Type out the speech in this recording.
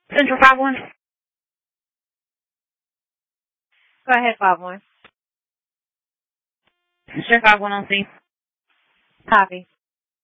Central 5-1. Go ahead, 5-1. Sure 5-1 on scene. Copy.